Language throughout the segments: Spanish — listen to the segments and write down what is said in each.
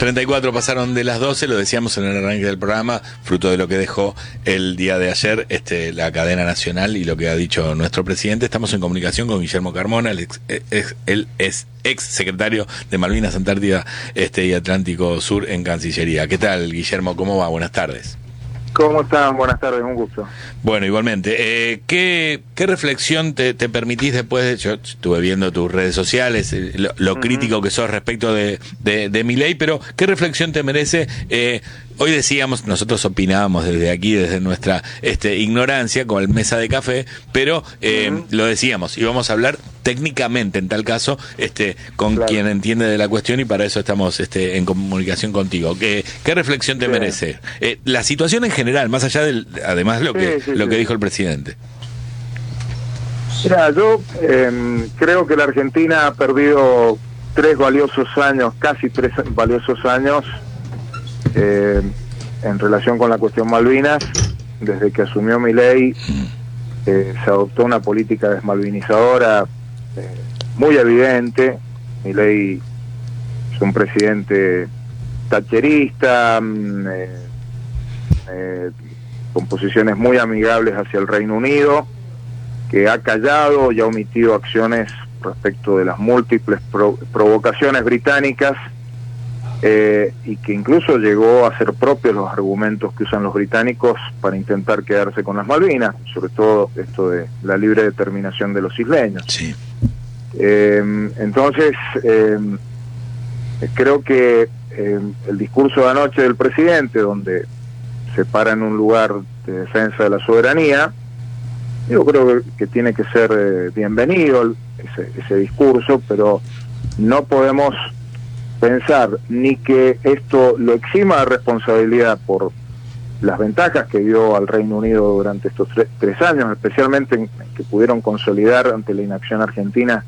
34 pasaron de las 12, lo decíamos en el arranque del programa, fruto de lo que dejó el día de ayer la cadena nacional y lo que ha dicho nuestro presidente. Estamos en comunicación con Guillermo Carmona, él es ex secretario de Malvinas, Antártida y Atlántico Sur en Cancillería. ¿Qué tal, Guillermo? ¿Cómo va? Buenas tardes. ¿Cómo están? Buenas tardes, un gusto. Bueno, igualmente. ¿Qué reflexión te permitís después? Yo estuve viendo tus redes sociales, lo crítico que sos respecto de Milei, pero ¿qué reflexión te merece? Hoy decíamos, nosotros opinábamos desde aquí, desde nuestra ignorancia, con el mesa de café, pero lo decíamos, íbamos a hablar técnicamente, en tal caso, con quien entiende de la cuestión, y para eso estamos en comunicación contigo. ¿Qué reflexión te merece? La situación en general, más allá del, además lo que dijo el presidente. Mira, yo creo que la Argentina ha perdido 3 valiosos años, casi 3 valiosos años, en relación con la cuestión Malvinas. Desde que asumió Milei se adoptó una política desmalvinizadora muy evidente. Milei es un presidente thatcherista, con posiciones muy amigables hacia el Reino Unido, que ha callado y ha omitido acciones respecto de las múltiples provocaciones británicas, y que incluso llegó a ser propios los argumentos que usan los británicos para intentar quedarse con las Malvinas, sobre todo esto de la libre determinación de los isleños. Sí. Entonces, creo que el discurso de anoche del presidente, donde se para en un lugar de defensa de la soberanía, yo creo que tiene que ser bienvenido ese discurso, pero no podemos pensar ni que esto lo exima de responsabilidad por las ventajas que dio al Reino Unido durante estos tres años, especialmente en que pudieron consolidar ante la inacción argentina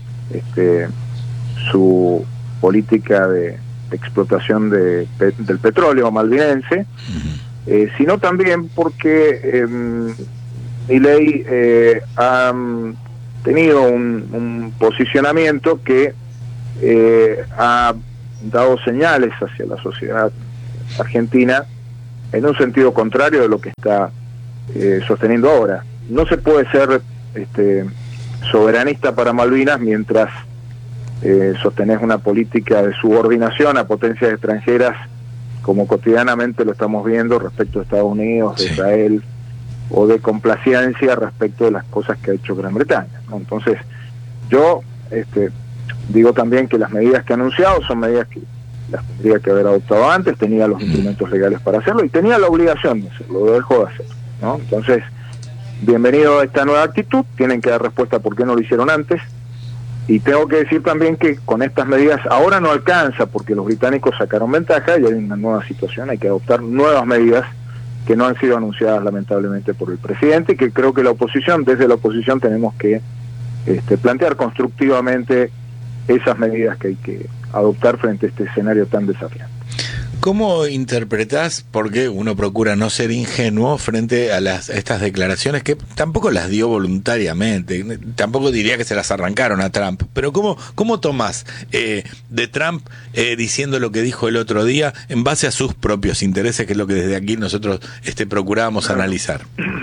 su política de explotación del petróleo malvinense, sino también porque Milei ha tenido un posicionamiento que ha dado señales hacia la sociedad argentina en un sentido contrario de lo que está sosteniendo ahora. No se puede ser soberanista para Malvinas mientras sostenés una política de subordinación a potencias extranjeras, como cotidianamente lo estamos viendo respecto a Estados Unidos, de Israel, o de complacencia respecto de las cosas que ha hecho Gran Bretaña, ¿no? Entonces, yo digo también que las medidas que ha anunciado son medidas que las tendría que haber adoptado antes, tenía los instrumentos legales para hacerlo y tenía la obligación de hacerlo, lo dejó de hacer, ¿no? Entonces, bienvenido a esta nueva actitud, tienen que dar respuesta a por qué no lo hicieron antes, y tengo que decir también que con estas medidas ahora no alcanza, porque los británicos sacaron ventaja y hay una nueva situación, hay que adoptar nuevas medidas que no han sido anunciadas lamentablemente por el presidente, y que creo que desde la oposición tenemos que plantear constructivamente esas medidas que hay que adoptar frente a este escenario tan desafiante. ¿Cómo interpretás, porque uno procura no ser ingenuo frente a estas declaraciones que tampoco las dio voluntariamente, tampoco diría que se las arrancaron a Trump, pero cómo tomás de Trump diciendo lo que dijo el otro día en base a sus propios intereses, que es lo que desde aquí nosotros procurábamos analizar?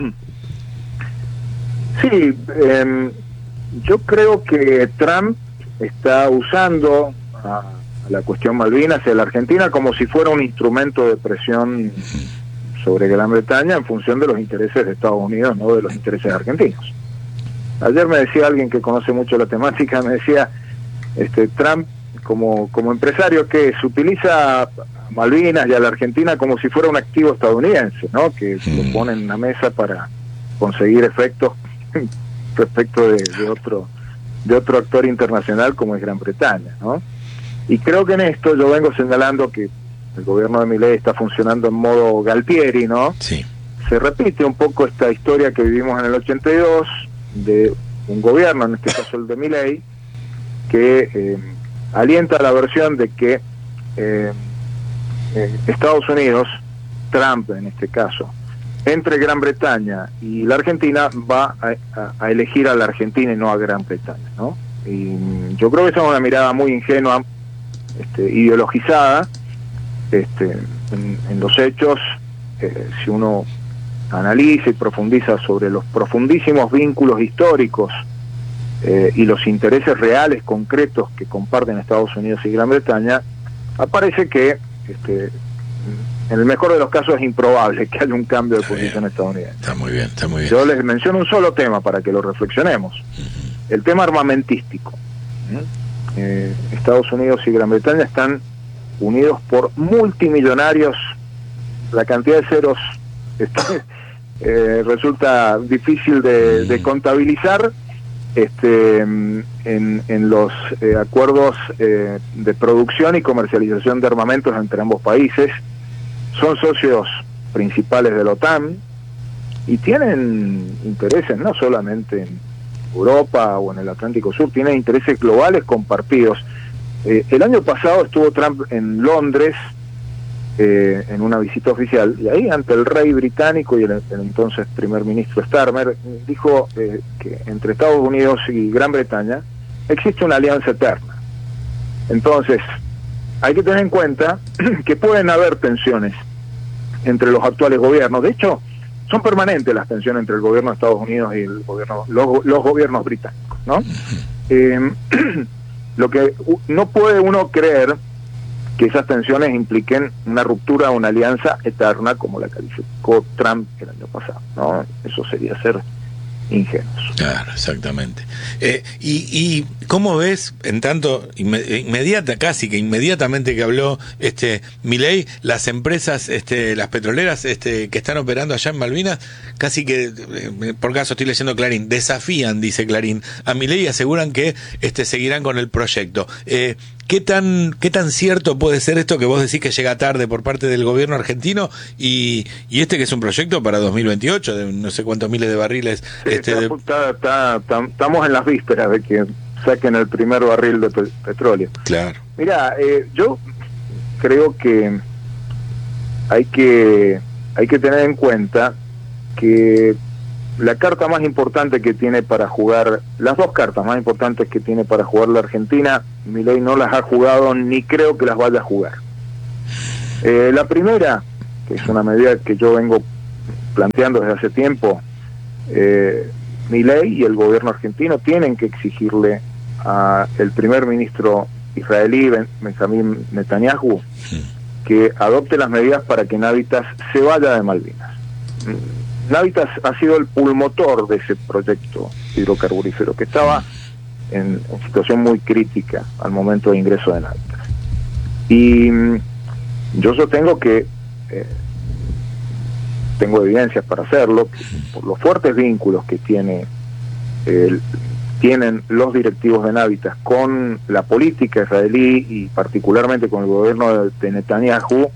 Sí, yo creo que Trump está usando a la cuestión Malvinas y a la Argentina como si fuera un instrumento de presión sobre Gran Bretaña en función de los intereses de Estados Unidos, no de los intereses argentinos. Ayer me decía alguien que conoce mucho la temática, me decía, Trump como empresario que se utiliza a Malvinas y a la Argentina como si fuera un activo estadounidense, ¿no? Que lo pone en la mesa para conseguir efectos respecto de otro actor internacional como es Gran Bretaña, ¿no? Y creo que en esto yo vengo señalando que el gobierno de Milei está funcionando en modo Galtieri, ¿no? Sí. Se repite un poco esta historia que vivimos en el 82 de un gobierno, en este caso el de Milei, que alienta la versión de que Estados Unidos, Trump en este caso, entre Gran Bretaña y la Argentina va a elegir a la Argentina y no a Gran Bretaña, ¿no? Y yo creo que esa es una mirada muy ingenua, ideologizada, en los hechos, si uno analiza y profundiza sobre los profundísimos vínculos históricos y los intereses reales, concretos que comparten Estados Unidos y Gran Bretaña, aparece que en el mejor de los casos es improbable que haya un cambio de posición estadounidense. Está muy bien, está muy bien. Yo les menciono un solo tema para que lo reflexionemos. El tema armamentístico. Estados Unidos y Gran Bretaña están unidos por multimillonarios. La cantidad de ceros resulta difícil de contabilizar en los acuerdos de producción y comercialización de armamentos entre ambos países. Son socios principales de la OTAN y tienen intereses no solamente en Europa o en el Atlántico Sur, tienen intereses globales compartidos. El año pasado estuvo Trump en Londres en una visita oficial, y ahí ante el rey británico y el entonces primer ministro Starmer dijo que entre Estados Unidos y Gran Bretaña existe una alianza eterna. Entonces hay que tener en cuenta que pueden haber tensiones entre los actuales gobiernos. De hecho, son permanentes las tensiones entre el gobierno de Estados Unidos y el gobierno, los gobiernos británicos, ¿no? Lo que no puede uno creer que esas tensiones impliquen una ruptura, una alianza eterna como la calificó Trump el año pasado, ¿no? Eso sería ser ingenuos. Claro, exactamente. Y ¿cómo ves, en tanto casi que inmediatamente que habló Milei, las empresas, las petroleras que están operando allá en Malvinas, casi que, por caso estoy leyendo Clarín, desafían, dice Clarín, a Milei y aseguran que seguirán con el proyecto? ¿Qué tan cierto puede ser esto que vos decís que llega tarde por parte del gobierno argentino y que es un proyecto para 2028 de no sé cuántos miles de barriles? Estamos en las vísperas de que saquen el primer barril de petróleo. Claro. Mira, yo creo que hay que tener en cuenta que la carta más importante que tiene para jugar, las dos cartas más importantes que tiene para jugar la Argentina, Milei no las ha jugado ni creo que las vaya a jugar. La primera, que es una medida que yo vengo planteando desde hace tiempo, Milei y el gobierno argentino tienen que exigirle al primer ministro israelí, Benjamín Netanyahu, que adopte las medidas para que Navitas se vaya de Malvinas. Navitas ha sido el pulmotor de ese proyecto hidrocarburífero que estaba en situación muy crítica al momento de ingreso de Navitas. Y yo sostengo que tengo evidencias para hacerlo, por los fuertes vínculos que tienen los directivos de Navitas con la política israelí y particularmente con el gobierno de Netanyahu.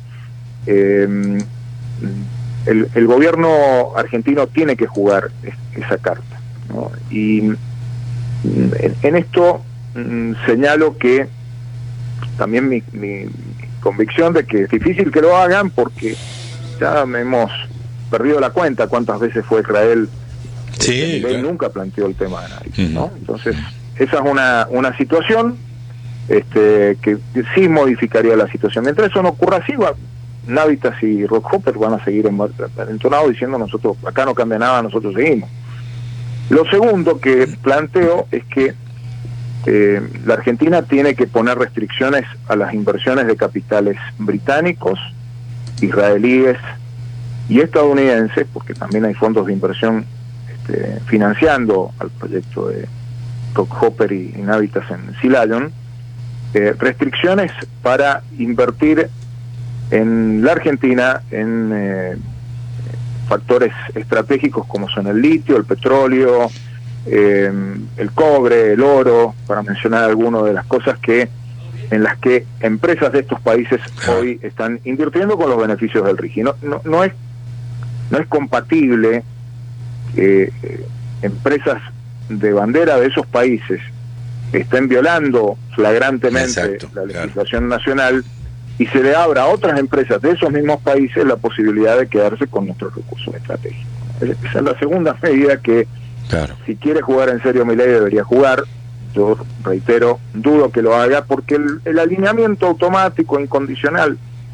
El gobierno argentino tiene que jugar esa carta, ¿no? Y en esto señalo que también mi convicción de que es difícil que lo hagan porque ya hemos perdido la cuenta cuántas veces fue Israel. Sí, claro. Él nunca planteó el tema de nadie, ¿no? Entonces esa es una situación que sí modificaría la situación. Mientras eso no ocurra así, Navitas y Rockhopper van a seguir entonados diciendo nosotros acá no cambia nada, nosotros seguimos. Lo segundo que planteo es que la Argentina tiene que poner restricciones a las inversiones de capitales británicos, israelíes y estadounidenses, porque también hay fondos de inversión financiando al proyecto de Rockhopper y Navitas en Sea Lion, restricciones para invertir en la Argentina en factores estratégicos como son el litio, el petróleo, el cobre, el oro, para mencionar algunas de las cosas en las que empresas de estos países hoy están invirtiendo con los beneficios del RIGI. No es compatible que empresas de bandera de esos países estén violando flagrantemente la legislación nacional y se le abra a otras empresas de esos mismos países la posibilidad de quedarse con nuestros recursos estratégicos. Esa es la segunda medida que, si quiere jugar en serio Milei, debería jugar. Yo reitero, dudo que lo haga porque el alineamiento automático, incondicional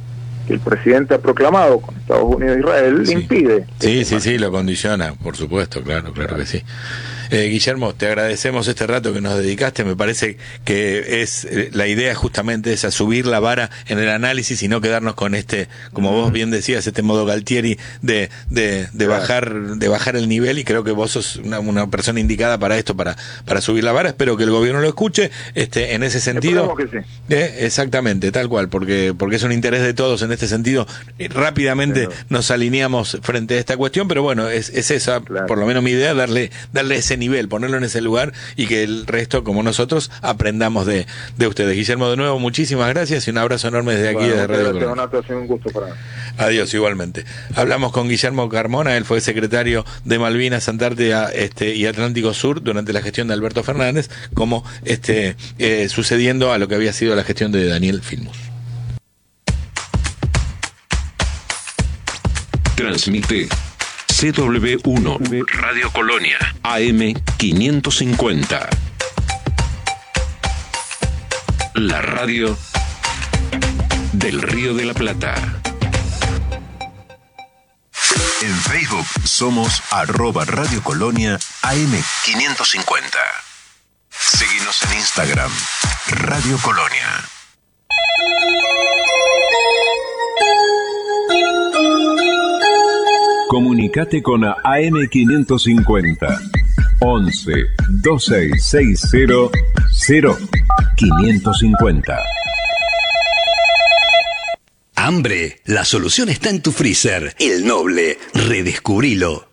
que el presidente ha proclamado con Estados Unidos e Israel Sí. impide. Sí, lo condiciona, por supuesto, claro que sí. Guillermo, te agradecemos este rato que nos dedicaste. Me parece que es la idea justamente esa, subir la vara en el análisis y no quedarnos con como vos bien decías, este modo Galtieri de bajar el nivel, y creo que vos sos una persona indicada para esto, para subir la vara. Espero que el gobierno lo escuche en ese sentido. Que sí. Exactamente, tal cual, porque es un interés de todos en este sentido. Rápidamente nos alineamos frente a esta cuestión, pero bueno, es esa, Claro. por lo menos mi idea, darle ese nivel, ponerlo en ese lugar, y que el resto, como nosotros, aprendamos de ustedes. Guillermo, de nuevo, muchísimas gracias y un abrazo enorme desde aquí, de Radio Colonia. Donato, ha sido un gusto para mí. Adiós, igualmente. Hablamos con Guillermo Carmona, él fue secretario de Malvinas, Antártida y Atlántico Sur durante la gestión de Alberto Fernández, como sucediendo a lo que había sido la gestión de Daniel Filmus. Transmite CW1 Radio Colonia AM 550. La radio del Río de la Plata. En Facebook somos @Radio Colonia AM 550. Seguinos en Instagram, Radio Colonia. Comunicate con AM 550 11 2660 0550. Hambre, la solución está en tu freezer. El Noble, redescubrilo.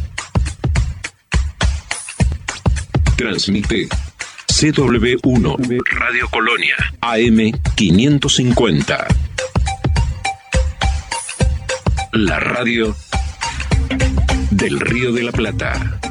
Transmite CW1 Radio Colonia AM 550. La radio del Río de la Plata.